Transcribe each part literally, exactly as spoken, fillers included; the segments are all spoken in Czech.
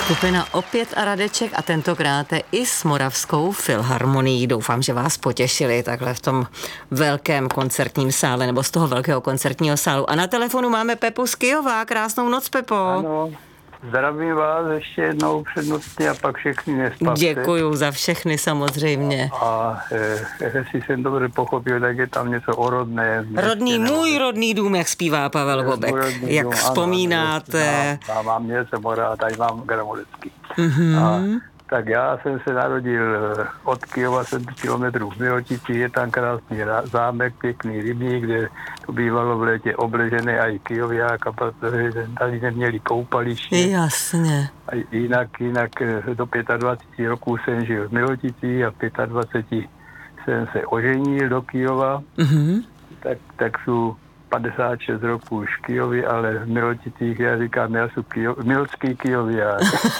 Skupina Opět a Radeček a tentokrát i s Moravskou filharmonií. Doufám, že vás potěšili takhle v tom velkém koncertním sále, nebo z toho velkého koncertního sálu. A na telefonu máme Pepu z Kyjova. Krásnou noc, Pepo. Ano, zdravím vás ještě jednou přednostně a pak všechny nespavte. Děkuju za všechny samozřejmě. A e, jestli jsem dobře pochopil, tak je tam něco o rodné. Rodný, můj rodný dům, jak zpívá Pavel Bobek. Jak dům, vzpomínáte. Ano, ano, mám něco morá, tady mám gramodecky. Mm-hmm. A tak já jsem se narodil od Kyjova sedm kilometrů v Milotici, je tam krásný zámek, pěkný rybník, kde to bývalo v létě obležené a i Kyjoviáka, protože tady neměli koupaliště. Jasně. A jinak, jinak do dvacet pět roků jsem žil v Milotici a v dvacet pět jsem se oženil do Kyjova, Mm-hmm. tak, tak jsou padesát šest roků už v Kyjově, ale v Miloticích já říkám, já jsem Kyjo, milotský Kyjoviák.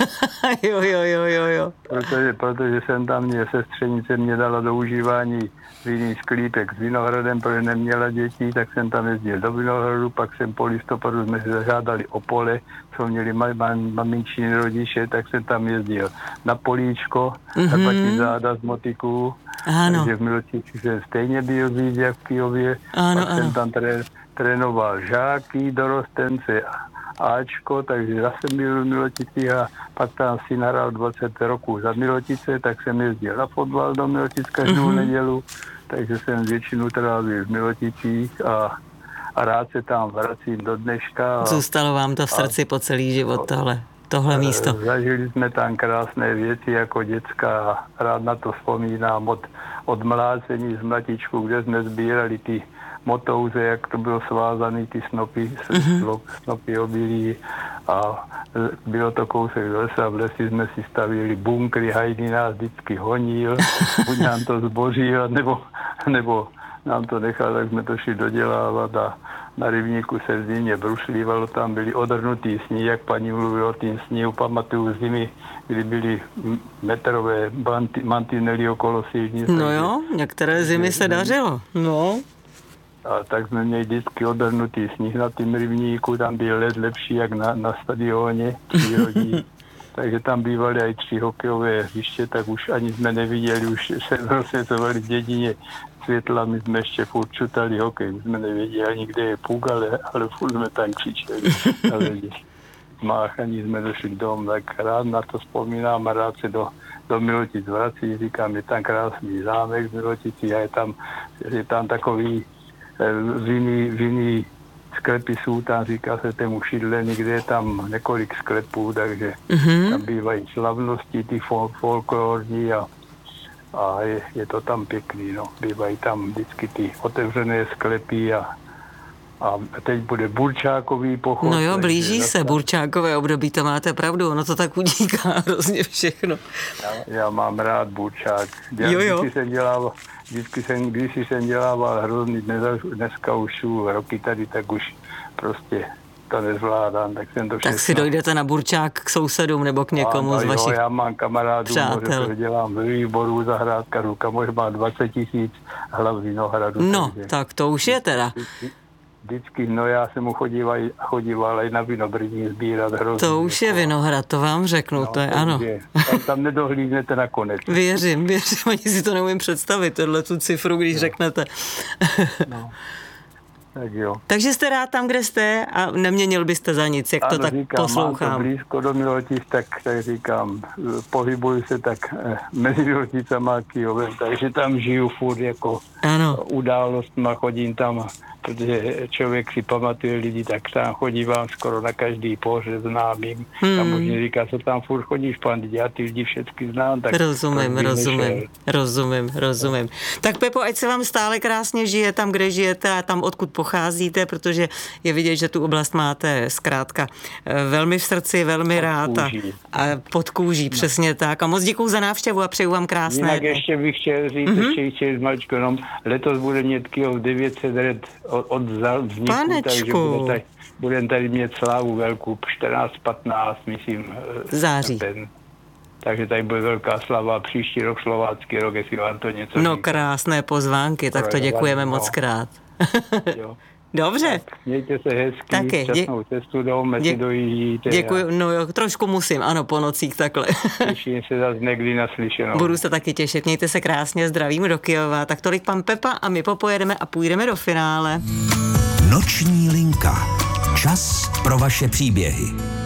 jo, jo, jo, jo, jo. Protože, protože jsem tam mě, sestřenice mě dala do užívání vinný sklípek s vinohradem, protože neměla děti, tak jsem tam jezdil do Vinohradu, pak jsem po listopadu jsme se zažádali o pole, co měli ma, ma, maminčiny rodiče, tak jsem tam jezdil na políčko, mm-hmm. na patí záda z motiků. Ano. Takže v Miloticích jsem stejně byl víc jak v Kyjově, ano, pak ano. jsem tam tré, trénoval žáky, dorostence Ačko, takže zase byl v Miloticích a pak tam si nahrál dvacet roků za Milotice, tak jsem jezdil na fotbal do Milotic každou mm-hmm. nedělu, takže jsem většinu trávil v Miloticích a, a rád se tam vracím do dneška. Zůstalo vám to v srdci a, po celý život tohle, tohle místo. Zažili jsme tam krásné věci jako děcka a rád na to vzpomínám od, od mlácení z mlatičku, kde jsme sbírali ty motouze, jak to bylo svázaný, ty snopy, mm-hmm. snopy obilí a bylo to kousek do lesa, v lesi jsme si stavili bunkry, Hajdy nás vždycky honil, buď nám to zbořil, nebo, nebo nám to nechal, tak jsme to šli dodělávat a na rybníku se v zimě brušlívalo, tam byly odrnutý sní, jak paní mluvila o tým sníhu, pamatuju zimy, kdy byly metrové mantinely okolo silnice. No jo, některé zimy se dařilo, no. A tak jsme měli vždycky odrnutý sníh na tím rybníku, tam byl led lepší jak na, na stadioně přírodní. Takže tam bývaly i tři hokejové hřiště, tak už ani jsme neviděli, už se rozsvětovali v dědině světla, my jsme ještě furt čutali hokej, my jsme nevěděli ani kde je puk, ale, ale furt jsme tam křičeli. Ale máchaní jsme došli k domu, tak rád na to vzpomínám a rád se do, do Milotic vrací, říkám, je tam krásný zámek v Milotici a je tam, je tam takový vinný, vinný sklepy jsou tam, říká se tému Šidleny, kde je tam několik sklepů, takže mm-hmm. tam bývají slavnosti, ty fol, folklorní a, a je, je to tam pěkný, no. Bývají tam vždycky ty otevřené sklepy a, a teď bude Burčákový pochod. No jo, blíží se zase Burčákové období, to máte pravdu, ono to tak udíká hrozně všechno. Já, já mám rád Burčák. Já jo, jo. Vždycky jsem dělával, vždycky jsem, když jsem dělával hrozný, dneska už jsou roky tady, tak už prostě to nezvládám, tak jsem to všechno. Tak si dojdete na Burčák k sousedům nebo k někomu a, z vašich jo, já mám kamarádů, že dělám ve výboru zahrádkařů, kamož má dvacet tisíc hlav vinohradu. No, takže tak to už je teda. Vždycky, no já jsem mu chodíval, chodíval i na vinobrní sbírat hrozný. To už je Vinohrad, to vám řeknu, no, to je ano. Je. Tam, tam nedohlídnete nakonec. Věřím, věřím, ani si to neumím představit, tohle tu cifru, když no. řeknete. No. Tak jo. Takže jste rád tam, kde jste a neměnil byste za nic, jak ano, to tak říkám, poslouchám. Mám to blízko do Milotic, tak, tak říkám, pohybuju se tak eh, mezi Miloticama a Kyjovem, takže tam žiju furt jako ano. událostma, chodím tam, protože člověk si pamatuje lidi, tak tam chodí vám skoro na každý pohřeb známým. Hmm. A možná říká, co tam furt chodíš, pan, já ty lidi všechny znám. Tak rozumím, rozumím, rozumím, rozumím. Tak Pepo, ať se vám stále krásně žije tam, kde žijete a tam, odkud pocházíte, protože je vidět, že tu oblast máte zkrátka velmi v srdci, velmi pod rád a, a pod kůží, no. Přesně tak. A moc děkuju za návštěvu a přeju vám krásné. Jinak ještě bych chtěl říct, mm-hmm. ještě chtěl maličko, jenom letos bude mít Kyjov devět set let od, od vzniku, Panečku. Takže budeme tady, budem tady mít slávu velkou, čtrnáct patnáct, myslím. Září. Ten. Takže tady bude velká slava, příští rok slovácký rok, jestli vám to něco No říká. Krásné pozvánky, tak to děkujeme no. moc krát. Jo. Dobře. Tak, mějte se hezky, Taky. šťastnou cestu domů, Dě... si dojíždíte. Děkuji, no jo, trošku musím, ano, po nocích takhle. Těším se zase někdy naslyšenou. Budu se taky těšit, mějte se krásně, zdravím do Kyjova. Tak tolik pan Pepa a my popojedeme a půjdeme do finále. Noční linka. Čas pro vaše příběhy.